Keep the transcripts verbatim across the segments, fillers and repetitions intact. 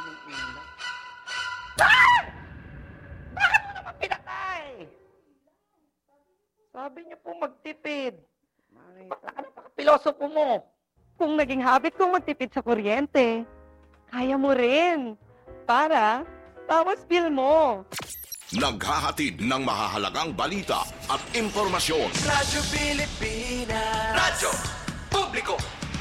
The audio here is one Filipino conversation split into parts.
Ah! Bakit mo naman pinatay? Sabi niyo po magtipid. Bakla ka na paka-pilosopo mo. Kung naging habit kong magtipid sa kuryente, kaya mo rin. Para, tapos bill mo. Naghahatid ng mahahalagang balita at impormasyon. Radyo Pilipinas. Radyo Publiko.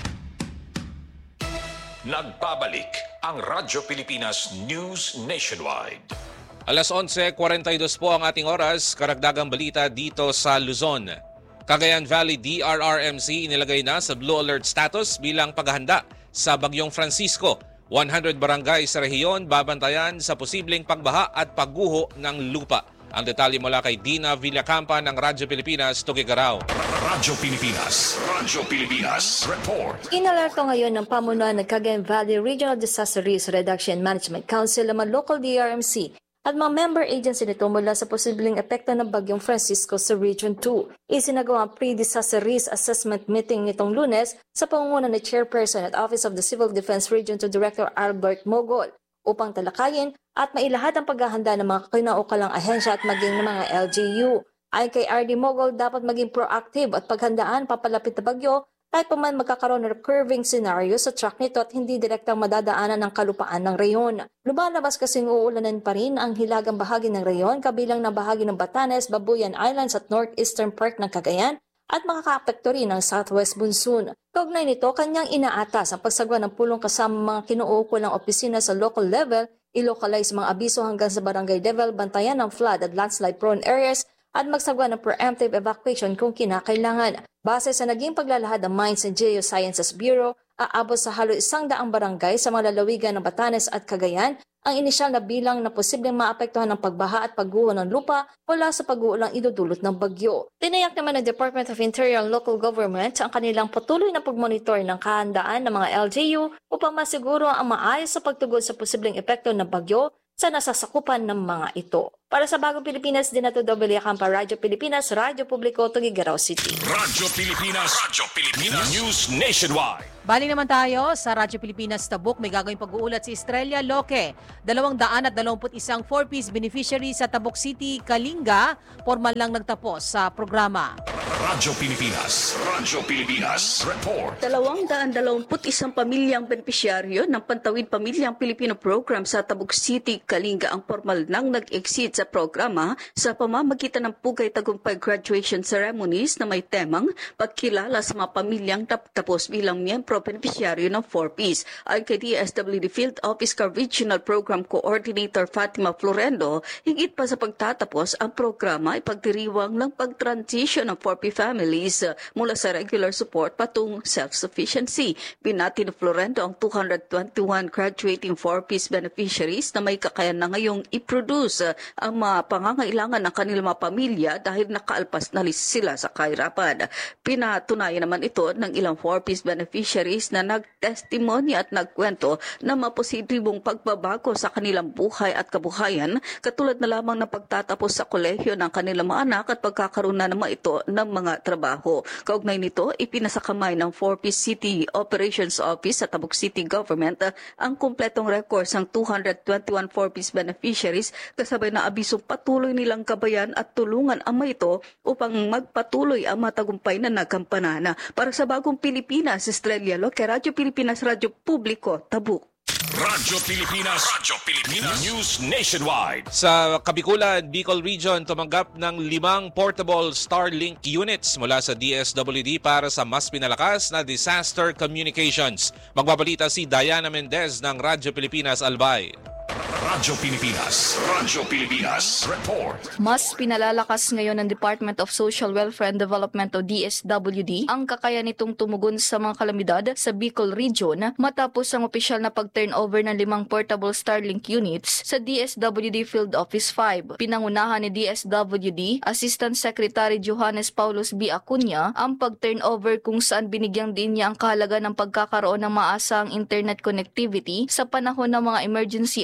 Nagbabalik ang Radyo Pilipinas News Nationwide. Alas onse kwarenta y dos po ang ating oras, karagdagang balita dito sa Luzon. Cagayan Valley D R R M C inilagay na sa Blue Alert status bilang paghahanda sa Bagyong Francisco. one hundred barangay sa rehiyon babantayan sa posibleng pagbaha at pagguho ng lupa. Ang detalye mula kay Dina Villacampa ng Radyo Pilipinas, Tuguegarao. Radyo Pilipinas. Radyo Pilipinas. Report. Inalerto ngayon ng pamunuan ng Cagayan Valley Regional Disaster Risk Reduction Management Council ang mga local D R M C at mga member agency nito mula sa posibleng epekto ng Bagyong Francisco sa Region two. Isinagawa ang pre-disaster risk assessment meeting nitong Lunes sa pangunguna ni Chairperson at Office of the Civil Defense Region two Director Albert Mogol upang talakayin at mailahad ang paghahanda ng mga kinaukalang ahensya at maging ng mga L G U. Ayon kay R D Mogol, dapat maging proactive at paghandaan papalapit na bagyo kahit pa man magkakaroon ng curving scenario sa track nito at hindi direktang madadaanan ng kalupaan ng reyon. Lumalabas kasing uulanan pa rin ang hilagang bahagi ng reyon kabilang na bahagi ng Batanes, Babuyan Islands at northeastern part ng Cagayan at makakaapekto rin ng southwest monsoon. Kaugnay nito, kanyang inaatas ang pagsagwa ng pulong kasama mga kinuukulang opisina sa local level, ilocalize mga abiso hanggang sa barangay level, bantayan ng flood at landslide prone areas at magsagwa ng preemptive evacuation kung kinakailangan. Base sa naging paglalahad ng Mines and Geosciences Bureau, aabot sa halos isang daang barangay sa mga lalawigan ng Batanes at Cagayan ang inisyal na bilang na posibleng maapektuhan ng pagbaha at pagguho ng lupa mula sa pag-uulang idudulot ng bagyo. Tinayak naman ng Department of Interior and Local Government ang kanilang patuloy na pagmonitor ng kahandaan ng mga L G U upang masiguro ang maayos sa pagtugon sa posibleng epekto ng bagyo sa nasasakupan ng mga ito. Para sa Bagong Pilipinas, Dinato W. Acampa, Radyo Pilipinas, Radyo Publiko, Tuguegarao City. Radyo Pilipinas. Radyo Pilipinas News Nationwide. Bali naman tayo sa Radyo Pilipinas Tabuk. May gagawing pag-uulat si Estrella Loque. Dalawang daan at dalawamput isang four-piece beneficiary sa Tabuk City, Kalinga. Formal lang nagtapos sa programa. Radyo Pilipinas. Radyo Pilipinas. Report. Dalawang daan dalawamput isang pamilyang benepisyaryo ng Pantawid Pamilyang Pilipino Program sa Tabuk City, Kalinga ang formal nang nag-exceed sa programa sa pamamagitan ng Pugay Tagumpay graduation ceremonies na may temang pagkilala sa mga pamilyang tapos bilang miyembro beneficiaryo ng four-piece. Ay kay D S W D Field Office Car Regional Program Coordinator Fatima Florendo, higit pa sa pagtatapos ang programa ay pagdiriwang ng pag-transition ng four-piece families mula sa regular support patungong self-sufficiency. Binati ni Florendo ang two hundred twenty-one graduating four-piece beneficiaries na may kakayan na ngayong i-produce ang mga pangangailangan ng kanilang mga pamilya dahil nakaalpas na sila sa kahirapan. Pinatunayan naman ito ng ilang four-piece beneficiaries na nagtestimony at nagkwento na maposibleng pagbabago sa kanilang buhay at kabuhayan, katulad na lamang ng pagtatapos sa kolehiyo ng kanilang mga anak at pagkakaroon na naman ito ng mga trabaho. Kaugnay nito, ipinasakamay ng four-piece City Operations Office sa Tabuk City Government ang kumpletong records ng two hundred twenty-one four-piece beneficiaries kasabay na abisong patuloy nilang gabayan at tulungan ang mga ito upang magpatuloy ang matagumpay na nagampanan. Para sa Bagong Pilipinas, Estrella Loque, Radyo Pilipinas, Radyo Publiko, Tabuk. Radyo Pilipinas. Radyo Pilipinas News Nationwide. Sa Kabikulan, Bicol Region tumanggap ng limang portable Starlink units mula sa D S W D para sa mas pinalakas na disaster communications. Magbabalita si Diana Mendez ng Radyo Pilipinas Albay. Radyo Pilipinas. Radyo Pilipinas. Report. Mas pinalalakas ngayon ng Department of Social Welfare and Development o D S W D ang kakayan nitong tumugon sa mga kalamidad sa Bicol Region matapos ang opisyal na pag-turnover ng limang portable Starlink units sa D S W D Field Office five. Pinangunahan ni D S W D Assistant Secretary Johannes Paulos B. Acuña ang pag-turnover kung saan binigyang din niya ang kahalaga ng pagkakaroon ng maasang internet connectivity sa panahon ng mga emergency at sakuna.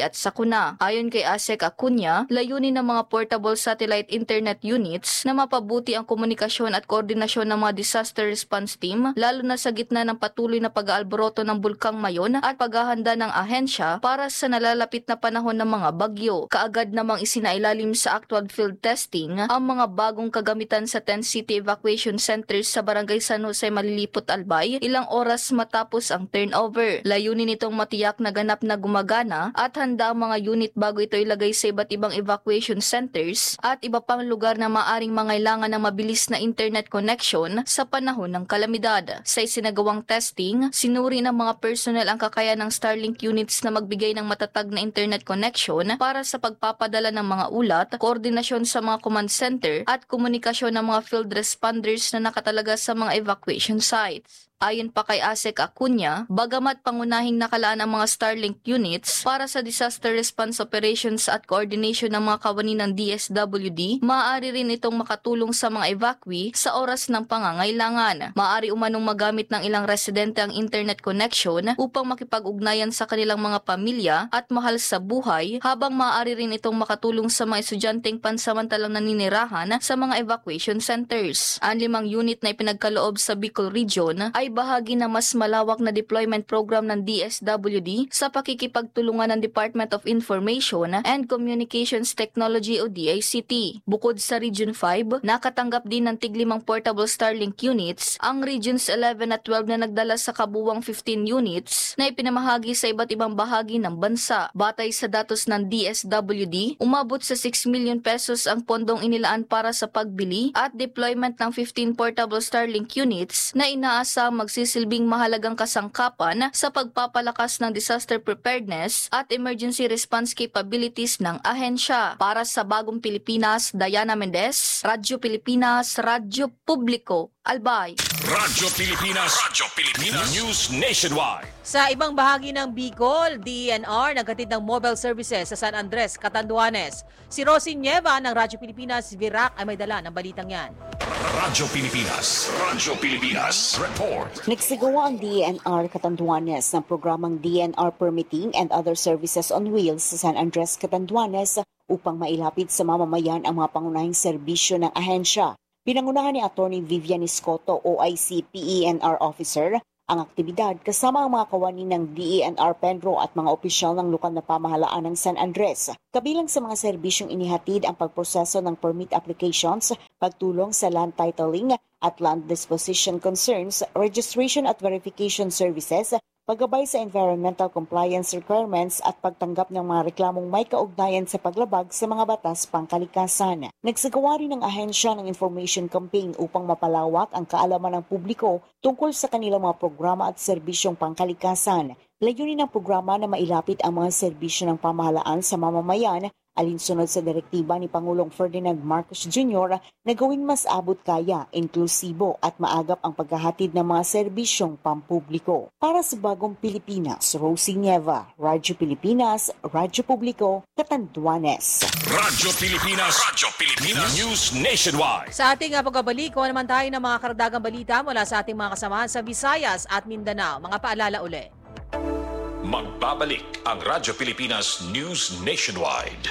bakuna. Ayon kay Asek Acuña, layunin ng mga portable satellite internet units na mapabuti ang komunikasyon at koordinasyon ng mga disaster response team, lalo na sa gitna ng patuloy na pag-aalboroto ng Bulkang Mayon at paghahanda ng ahensya para sa nalalapit na panahon ng mga bagyo. Kaagad namang isinailalim sa actual field testing ang mga bagong kagamitan sa ten city evacuation centers sa Barangay San Jose, Malilipot, Albay, ilang oras matapos ang turnover. Layunin itong matiyak na ganap na gumagana at handa ang mga unit bago ito ilagay sa iba't ibang evacuation centers at iba pang lugar na maaring mangailangan ng mabilis na internet connection sa panahon ng kalamidad. Sa isinagawang testing, sinuri ng mga personnel ang kakayahan ng Starlink units na magbigay ng matatag na internet connection para sa pagpapadala ng mga ulat, koordinasyon sa mga command center at komunikasyon ng mga field responders na nakatalaga sa mga evacuation sites. Ayon pa kay Asek Acuña, bagamat pangunahing nakalaan ang mga Starlink units para sa disaster response operations at coordination ng mga kawani ng D S W D, maaari rin itong makatulong sa mga evacuee sa oras ng pangangailangan. Maaari umanong magamit ng ilang residente ang internet connection upang makipag-ugnayan sa kanilang mga pamilya at mahal sa buhay, habang maaari rin itong makatulong sa mga estudyanteng pansamantalang naninirahan sa mga evacuation centers. Ang limang unit na ipinagkaloob sa Bicol Region ay bahagi ng mas malawak na deployment program ng D S W D sa pakikipagtulungan ng Department of Information and Communications Technology o D I C T. Bukod sa Region five, nakatanggap din ng tiglimang portable Starlink units ang Regions eleven at twelve na nagdala sa kabuwang fifteen units na ipinamahagi sa iba't ibang bahagi ng bansa. Batay sa datos ng D S W D, umabot sa six million pesos ang pondong inilaan para sa pagbili at deployment ng fifteen portable Starlink units na inaasang magsisilbing mahalagang kasangkapan sa pagpapalakas ng disaster preparedness at emergency response capabilities ng ahensya. Para sa Bagong Pilipinas, Diana Mendez, Radyo Pilipinas, Radyo Publiko, Albay. Radyo Pilipinas, Radyo Pilipinas, News Nationwide. Sa ibang bahagi ng Bicol, D E N R naghatid ng mobile services sa San Andres, Catanduanes. Si Rosie Nieva ng Radyo Pilipinas, Virac ay may dala ng balitang yan. Radyo Pilipinas, Radyo Pilipinas, Report. Nagsagawa ang D E N R Catanduanes ng programang D E N R Permitting and Other Services on Wheels sa San Andres, Catanduanes upang mailapit sa mamamayan ang mga pangunahing serbisyo ng ahensya. Pinangunahan ni Attorney Vivian Escoto, O I C P E N R Officer, ang aktibidad kasama ang mga kawani ng D E N R Penro at mga opisyal ng lokal na pamahalaan ng San Andres. Kabilang sa mga serbisyong inihatid ang pagproseso ng permit applications, pagtulong sa land titling at land disposition concerns, registration at verification services, paggabay sa environmental compliance requirements at pagtanggap ng mga reklamong may kaugnayan sa paglabag sa mga batas pangkalikasan. Nagsagawa rin ng ahensya ng information campaign upang mapalawak ang kaalaman ng publiko tungkol sa kanilang mga programa at serbisyong pangkalikasan. Layunin ng programa na mailapit ang mga serbisyo ng pamahalaan sa mamamayan alinsunod sa direktiba ni Pangulong Ferdinand Marcos Junior na gawing mas abot kaya, inklusibo at maagap ang paghahatid ng mga serbisyong pampubliko. Para sa Bagong Pilipinas, Rosie Nieva, Radyo Pilipinas, Radyo Publiko, Catanduanes. Radyo Pilipinas, Radyo Pilipinas, News Nationwide. Sa ating uh, pagbabalik, kuha naman tayo ng mga karagdagang balita mula sa ating mga kasamahan sa Visayas at Mindanao. Mga paalala uli. Magbabalik ang Radyo Pilipinas News Nationwide.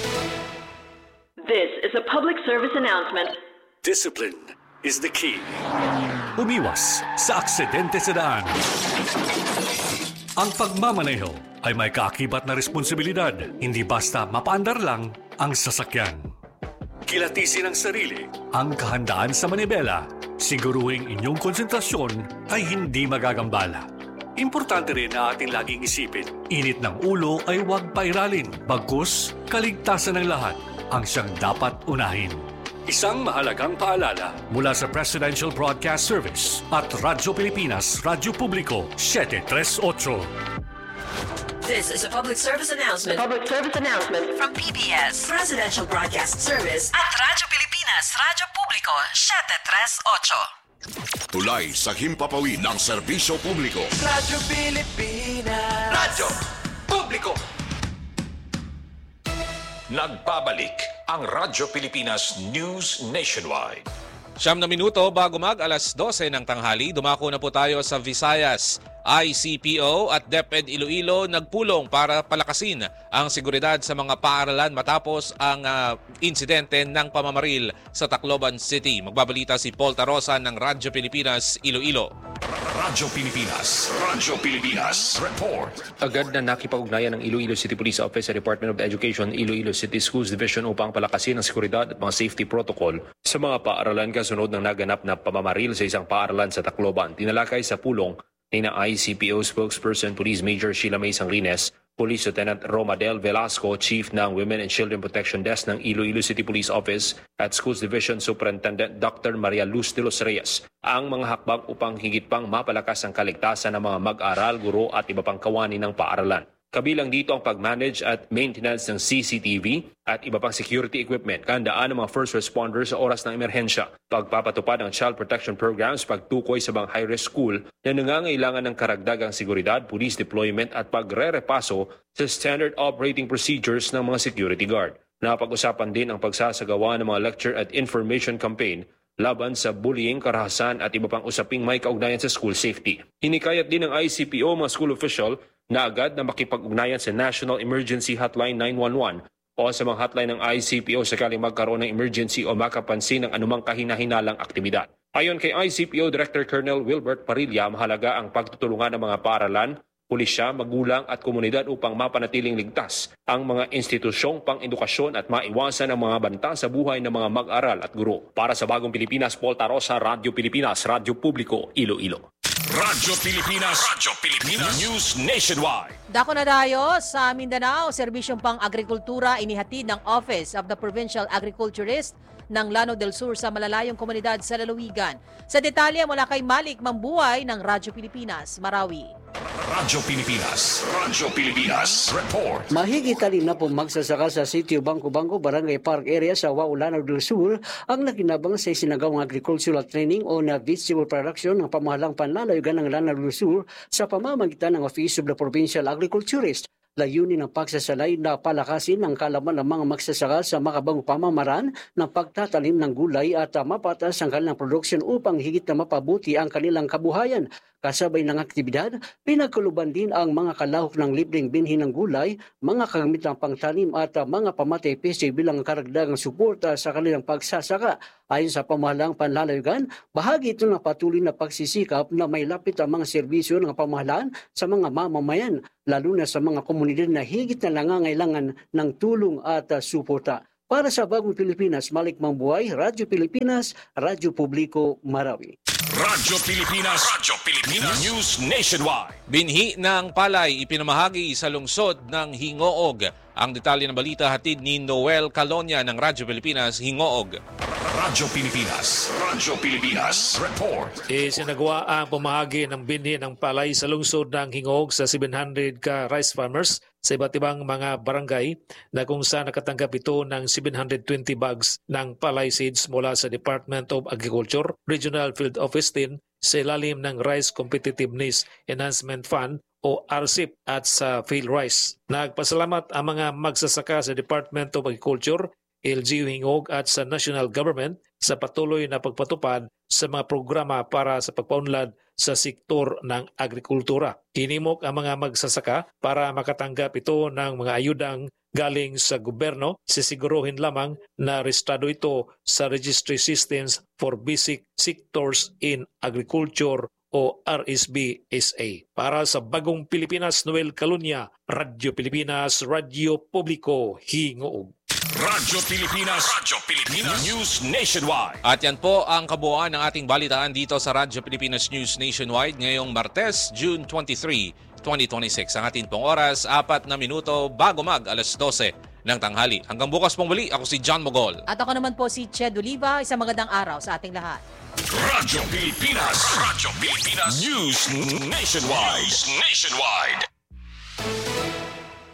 This is a public service announcement. Discipline is the key. Umiwas sa aksidente sa daan. Ang pagmamaneho ay may kaakibat na responsibilidad, hindi basta mapaandar lang ang sasakyan. Kilatisin ang sarili, ang kahandaan sa manibela, siguruhing inyong konsentrasyon ay hindi magagambala. Importante rin na ating laging isipin, init ng ulo ay huwag pairalin, bagkus kaligtasan ng lahat ang siyang dapat unahin. Isang mahalagang paalala mula sa Presidential Broadcast Service at Radyo Pilipinas, Radyo Publiko, seven thirty-eight. This is a public service announcement. Public service announcement from P B S Presidential Broadcast Service at Radyo Pilipinas, Radyo Publiko, seven thirty-eight. Tulay sa himpapawid ng serbisyo publiko. Radyo Pilipinas. Radyo Publiko. Nagbabalik ang Radyo Pilipinas News Nationwide. Siyam na minuto bago mag alas dose ng tanghali, dumako na po tayo sa Visayas. I C P O at DepEd Iloilo nagpulong para palakasin ang seguridad sa mga paaralan matapos ang uh, insidente ng pamamaril sa Tacloban City. Magbabalita si Paul Tarosa ng Radyo Pilipinas, Iloilo. Radyo Pilipinas, Radyo Pilipinas, report. Agad na nakipag-ugnayan ng Iloilo City Police Office sa Department of Education, Iloilo City Schools Division upang palakasin ang seguridad at mga safety protocol sa mga paaralan kasunod ng naganap na pamamaril sa isang paaralan sa Tacloban. Tinalakay sa pulong ni na I C P O spokesperson Police Major Sheila May Sangrines, Police Lieutenant Romadel Velasco, Chief ng Women and Children Protection Desk ng Iloilo City Police Office at Schools Division Superintendent Doctor Maria Luz de los Reyes ang mga hakbang upang higit pang mapalakas ang kaligtasan ng mga mag-aral, guro at iba pang kawani ng paaralan. Kabilang dito ang pag-manage at maintenance ng C C T V at iba pang security equipment, kahandaan ng mga first responders sa oras ng emerhensya, pagpapatupad ng child protection programs, pagtukoy sa mga high-risk school na nangangailangan ng karagdagang seguridad, police deployment at pagre-repaso sa standard operating procedures ng mga security guard. Napag-usapan din ang pagsasagawa ng mga lecture at information campaign laban sa bullying, karahasan at iba pang usaping may kaugnayan sa school safety. Hinikayat din ng I C P O mga school official na agad na makipag-ugnayan sa National Emergency Hotline nine one one o sa mga hotline ng I C P O sakaling magkaroon ng emergency o makapansin ng anumang kahina-hinalang aktibidad. Ayon kay I C P O Director Colonel Wilbert Parilla, mahalaga ang pagtutulungan ng mga paaralan, pulisya, magulang at komunidad upang mapanatiling ligtas ang mga institusyong pang-edukasyon at maiwasan ang mga banta sa buhay ng mga mag-aral at guro. Para sa Bagong Pilipinas, Paul Tarosa, Radyo Pilipinas, Radyo Publiko, Iloilo. Radyo Pilipinas, Radyo Pilipinas, News Nationwide. Dako na tayo sa Mindanao, serbisyong pang-agrikultura inihatid ng Office of the Provincial Agriculturist ng Llano del Sur sa malalayong komunidad sa lalawigan. Sa detalye mula kay Malik Mambuhay ng Radyo Pilipinas, Marawi. Radyo Pilipinas, Radyo Pilipinas, report. Mahigit alin na po magsasaka sa Sitio Bangko-Bangko, Barangay Park area sa Wao, Llano del Sur ang nakinabang sa isinagawang agricultural training o na vegetable production ng pamahalang panlalayugan ng Llano del Sur sa pamamagitan ng Office of the Provincial Agriculturist. Layunin ng pagsasalay na palakasin ang kalaman ng mga magsasaka sa makabang pamamaraan ng pagtatanim ng gulay at uh, mapatas ang kanilang produksyon upang higit na mapabuti ang kanilang kabuhayan. Kasabay ng aktibidad, pinagkuluban din ang mga kalahok ng libreng binhi ng gulay, mga kagamitang pangtanim at uh, mga pamatay peste bilang karagdagang suporta sa kanilang pagsasaka. Ayon sa pamahalang panlalayugan, bahagi ito ng patuloy na pagsisikap na may lapit ang mga serbisyo ng pamahalaan sa mga mamamayan, lalo na sa mga komunidad na higit na nangangailangan ng tulong at uh, suporta. Para sa Bagong Pilipinas, Malik Mambuhay, Radyo Pilipinas, Radyo Publiko, Marawi. Radyo Pilipinas, Radyo Pilipinas, News Nationwide. Binhi ng palay ipinamahagi sa lungsod ng Hingoog. Ang detalye ng balita hatid ni Noel Calonia ng Radyo Pilipinas, Hingoog. Radyo Pilipinas, Radyo Pilipinas, report. Isinagawa ang pamahagi ng binhi ng palay sa lungsod ng Hingoog sa seven hundred ka rice farmers sa iba't ibang mga barangay na kung saan nakatanggap ito ng seven hundred twenty bags ng palay seeds mula sa Department of Agriculture, Regional Field Office din sa ilalim ng Rice Competitiveness Enhancement Fund o R C E P at sa Field Rice. Nagpasalamat ang mga magsasaka sa Department of Agriculture, L G U Hingoog at sa National Government sa patuloy na pagpatupad sa mga programa para sa pagpaunlad sa sektor ng agrikultura. Hinimok ang mga magsasaka para makatanggap ito ng mga ayudang galing sa gobyerno, sisiguruhin lamang na rehistrado ito sa Registry Systems for Basic Sectors in Agriculture o R S B S A. Para sa Bagong Pilipinas, Noel Calonia, Radyo Pilipinas, Radyo Publiko, Hingoog. Radyo Pilipinas, Radyo Pilipinas, News Nationwide. At yan po ang kabuuan ng ating balitaan dito sa Radyo Pilipinas News Nationwide ngayong Martes, June twenty-third, twenty twenty-six. Ang ating pong oras, apat na minuto bago mag alas dose ng tanghali. Hanggang bukas pong muli, ako si John Mogol. At ako naman po si Ched Oliva. Isang magandang araw sa ating lahat. Radyo Pilipinas, Radyo Pilipinas, News Nationwide. News Nationwide.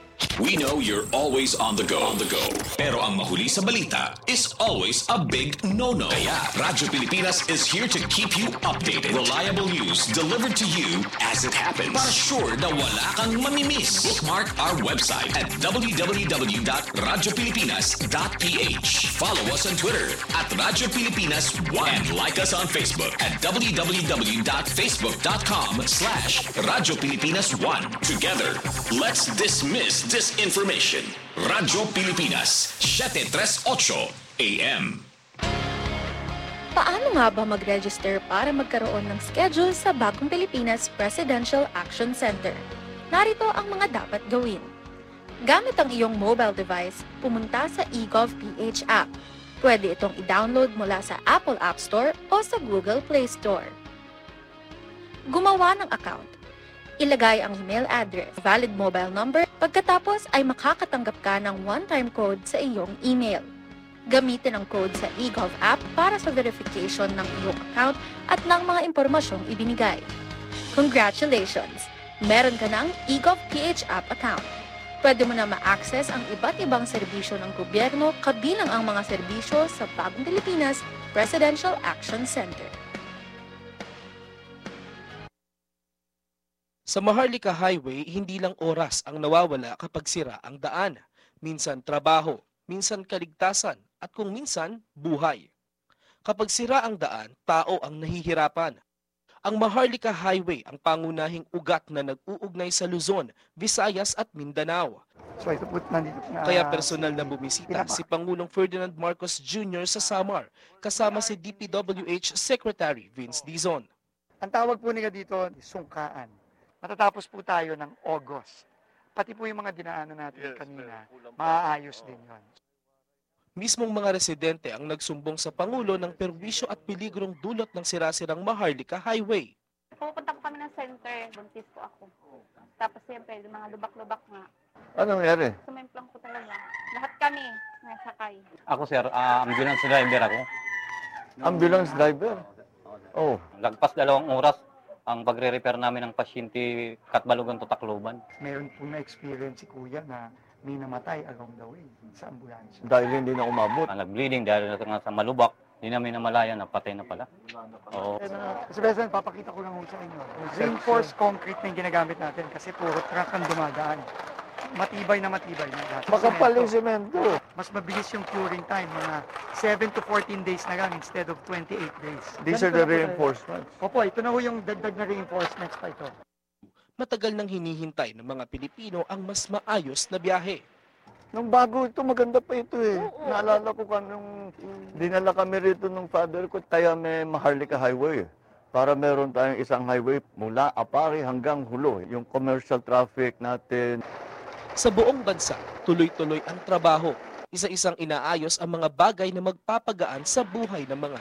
We know you're always on the go. On the go. Pero ang mahuli sa balita is always a big no-no. Kaya Radyo Pilipinas is here to keep you updated. Reliable news delivered to you as it happens. Para sure na wala kang mamimiss. Bookmark our website at w w w dot radyo pilipinas dot p h. Follow us on Twitter at Radyo Pilipinas one and like us on Facebook at w w w dot facebook dot com slash Radyo Pilipinas one. Together, let's dismiss disinformation. Radyo Pilipinas, seven thirty-eight A M. Paano nga ba mag-register para magkaroon ng schedule sa Bagong Pilipinas Presidential Action Center? Narito ang mga dapat gawin. Gamit ang iyong mobile device, pumunta sa eGovPH app. Pwede itong i-download mula sa Apple App Store o sa Google Play Store. Gumawa ng account. Ilagay ang email address, valid mobile number, pagkatapos ay makakatanggap ka ng one-time code sa iyong email. Gamitin ang code sa eGov app para sa verification ng iyong account at ng mga impormasyong ibinigay. Congratulations! Meron ka ng eGovPH app account. Pwede mo na ma-access ang iba't ibang serbisyo ng gobyerno kabilang ang mga serbisyo sa Bagong Pilipinas Presidential Action Center. Sa Maharlika Highway, hindi lang oras ang nawawala kapag sira ang daan. Minsan trabaho, minsan kaligtasan, at kung minsan, buhay. Kapag sira ang daan, tao ang nahihirapan. Ang Maharlika Highway ang pangunahing ugat na nag-uugnay sa Luzon, Visayas at Mindanao. So ito po nandito na. Kaya personal na bumisita si Pangulong Ferdinand Marcos Junior sa Samar, kasama si D P W H Secretary Vince Dizon. Ang tawag po nila dito, sungkaan. Matatapos po tayo ng August. Pati po yung mga dinaanan natin kanina, maaayos din yon. Mismong mga residente ang nagsumbong sa Pangulo ng perwisyo at peligrong dulot ng sirasirang Maharlika Highway. Pupunta ko kami ng center, buntis po ako. Tapos siyempre, mga lubak-lubak nga. Ano nangyari? Sumemplang ko talaga. Lahat kami, nasakay. Ako sir, uh, ambulance driver ako. Ambulance driver? Oh. Lagpas dalawang oras ang pagre-repair namin ng pasyente Katbalogan to Tacloban. Meron po na-experience si Kuya na may namatay along the way sa ambulansya. Dahil hindi na umabot. Nag-bleeding dahil na sa malubak, hindi namin namalayan na patay na pala. Oo. Kasi Besan, papakita ko lang sa inyo. Reinforced concrete na yung ginagamit natin kasi puro truck ang dumadaan. Matibay na matibay. Makapal yung semento. Mas mabilis yung curing time, mga seven to fourteen days na lang instead of twenty-eight days. These are the reinforcements. Opo, ito na ho yung dagdag na reinforcements pa ito. Matagal nang hinihintay ng mga Pilipino ang mas maayos na biyahe. Nung bago ito, maganda pa ito eh. Oo, naalala ko ka nung dinala kami rito ng father ko, kaya may Maharlika Highway. Para meron tayong isang highway mula Apari hanggang Hulo. Yung commercial traffic natin. Sa buong bansa, tuloy-tuloy ang trabaho. Isa-isang inaayos ang mga bagay na magpapagaan sa buhay ng mga